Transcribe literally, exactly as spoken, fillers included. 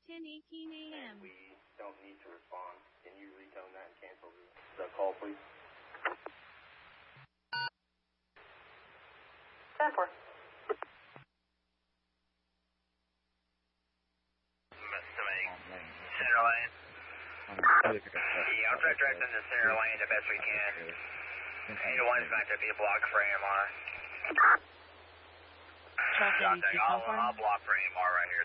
ten eighteen a m We don't need to respond. Can you retone that and cancel the, the call, please? ten four. Center lane. Yeah, I'll try directing the center lane the best we can. eight oh one is going to be a block for A M R. Traffic I'll, I'll block for A M R right here.